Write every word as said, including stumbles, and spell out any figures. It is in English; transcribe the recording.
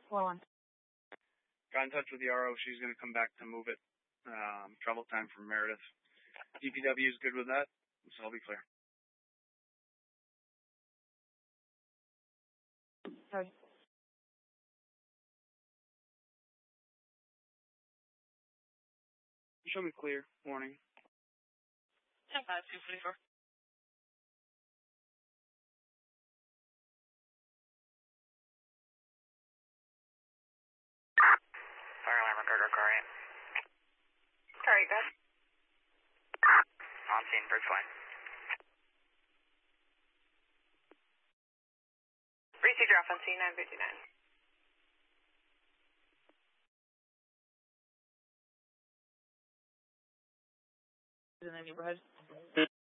four one. Got in touch with the R O. She's going to come back to move it. Um, travel time from Meredith. D P W is good with that, so I'll be clear. Sorry. Show me clear. Warning. ten five, two forty-four. Fire alarm recorder, car eight. Car eight, guys. On scene, bridge line. Procedure off on C nine fifty-nine. In the neighborhood.